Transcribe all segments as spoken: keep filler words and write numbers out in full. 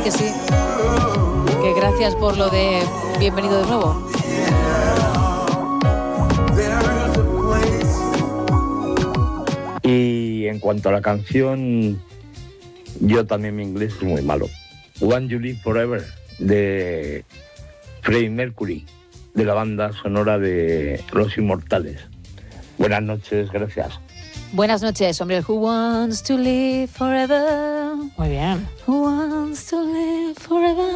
que sí. Que gracias por lo de bienvenido de nuevo. Y en cuanto a la canción, yo también mi inglés es muy malo. One You Live Forever, de Freddie Mercury, de la banda sonora de Los Inmortales. Buenas noches, gracias. Buenas noches, hombre. Who wants to live forever? Muy bien. Who wants to live forever?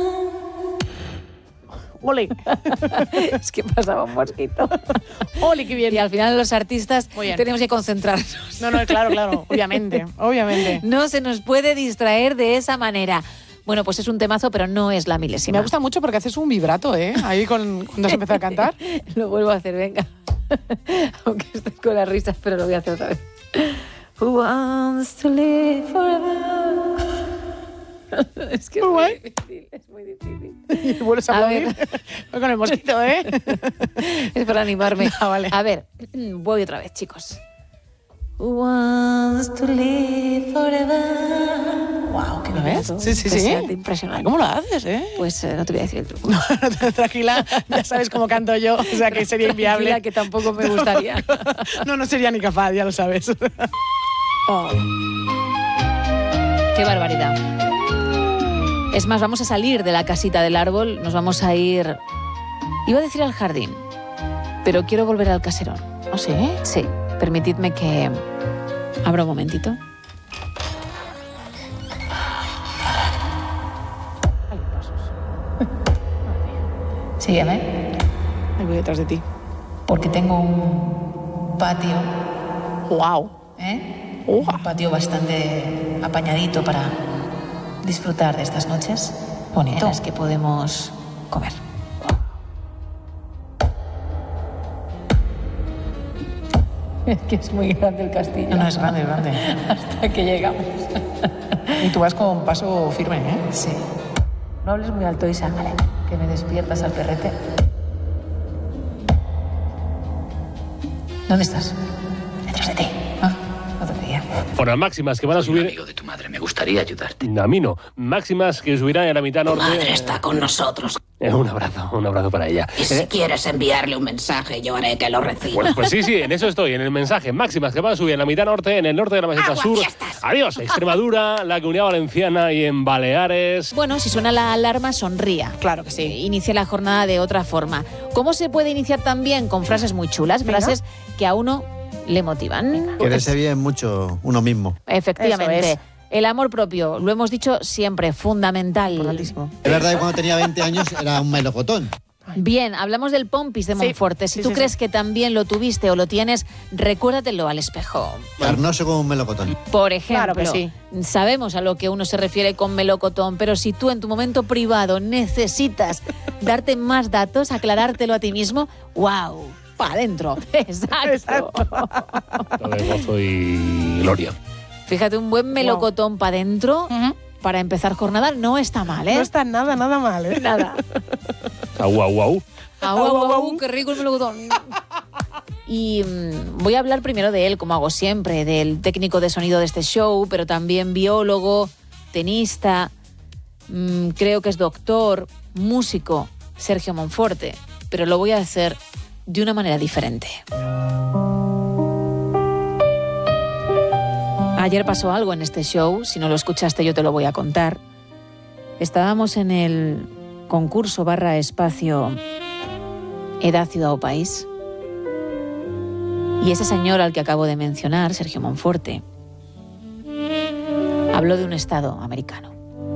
¡Ole! Es que pasaba un mosquito. ¡Ole, qué bien! Y al final los artistas tenemos que concentrarnos. No, no, claro, claro. Obviamente, obviamente. No se nos puede distraer de esa manera. Bueno, pues es un temazo, pero no es la milésima. Me gusta mucho porque haces un vibrato, ¿eh? Ahí con, cuando has empezado a cantar. Lo vuelvo a hacer, venga. Aunque estoy con las risas, pero lo voy a hacer otra vez. Who wants to live forever? Es que es muy difícil, es muy difícil. Y vuelves a aplaudir. Voy con el mosquito, ¿eh? Es para animarme. Ah, vale. A ver, voy otra vez, chicos. Who wants to live forever? Wow, qué ¿Lo ves? novedoso. Sí, sí, sí. Impresionante, impresionante. ¿Cómo lo haces, eh? Pues eh, no te voy a decir el truco. No, no, tranquila, ya sabes cómo canto yo, o sea que sería inviable. Tranquila, que tampoco me gustaría. No, no sería ni capaz, ya lo sabes. Oh. Qué barbaridad. Es más, vamos a salir de la casita del árbol, nos vamos a ir... Iba a decir al jardín, pero quiero volver al caserón. ¿Oh, sí? Sí, permitidme que... Abra un momentito. Sígueme. Me voy detrás de ti. Porque tengo un patio. ¡Wow! ¿Eh? Uh. Un patio bastante apañadito para disfrutar de estas noches bonitas en las que podemos comer. Es que es muy grande el castillo. No, no, es grande, es grande. Hasta que llegamos. Y tú vas con paso firme, ¿eh? Sí. No hables muy alto, Isa, vale, que me despiertas al perrete. ¿Dónde estás? Detrás de ti. Ah, no te veía. Por las máximas que van a subir... amigo de tu madre, me gustaría ayudarte. A mí no. Máximas que subirán en la mitad norte... Tu madre está con nosotros. Eh, un abrazo, un abrazo para ella. Y si Eh, quieres enviarle un mensaje, yo haré que lo reciba. Pues, pues sí, sí, en eso estoy, en el mensaje. Máximas que van a subir en la mitad norte, en el norte de la meseta sur. Adiós, Extremadura, la Comunidad Valenciana y en Baleares. Bueno, si suena la alarma, sonría. Claro que sí. Inicie la jornada de otra forma. ¿Cómo se puede iniciar también? Con frases muy chulas, Venga. frases que a uno le motivan. Quererse bien mucho uno mismo. Efectivamente. Eso es. El amor propio, lo hemos dicho siempre, fundamental. Importantísimo. Es verdad que cuando tenía veinte años era un melocotón. Bien, hablamos del Pompis de Sí, Monforte. Si sí, tú sí, crees sí. que también lo tuviste o lo tienes, recuérdatelo al espejo. Carnoso como un melocotón. Por ejemplo, Claro que sí. sabemos a lo que uno se refiere con melocotón, pero si tú en tu momento privado necesitas darte más datos, aclarártelo a ti mismo, ¡wow! ¡Para adentro! ¡Exacto! Lo de gozo y gloria. Fíjate, un buen melocotón para adentro Ujú. para empezar jornada no está mal, ¿eh? No está nada, nada mal, ¿eh? Nada. Au, au, au. Au, au, au, au, qué rico el melocotón. Y mmm, voy a hablar primero de él, como hago siempre, del técnico de sonido de este show, pero también biólogo, tenista, mmm, creo que es doctor, músico, Sergio Monforte, pero lo voy a hacer de una manera diferente. Ayer pasó algo en este show, si no lo escuchaste yo te lo voy a contar. Estábamos en el concurso barra espacio Edad, Ciudad o País. Y ese señor al que acabo de mencionar, Sergio Monforte, habló de un estado americano.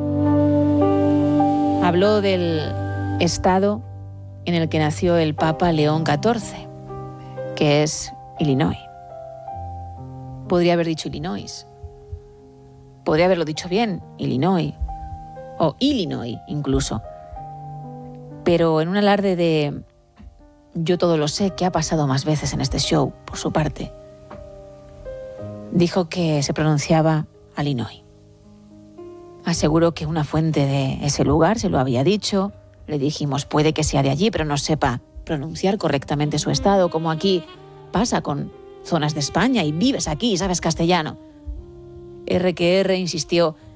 Habló del estado en el que nació el Papa León catorce, que es Illinois. Podría haber dicho Illinois. Podría haberlo dicho bien, Illinois. O Illinois, incluso. Pero en un alarde de yo todo lo sé, que ha pasado más veces en este show, por su parte, dijo que se pronunciaba Illinois. Aseguró que una fuente de ese lugar se lo había dicho. Le dijimos, puede que sea de allí, pero no sepa pronunciar correctamente su estado, como aquí pasa con zonas de España y vives aquí y sabes castellano. R que R insistió